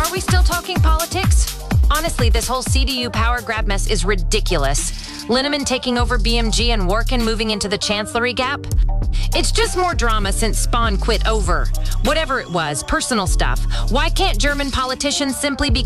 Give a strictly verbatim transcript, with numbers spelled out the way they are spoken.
Are we still talking politics? Honestly, this whole C D U power grab mess is ridiculous. Linneman taking over B M G and Workin moving into the Chancellery gap? It's just more drama since Spahn quit over. Whatever it was, personal stuff. Why can't German politicians simply be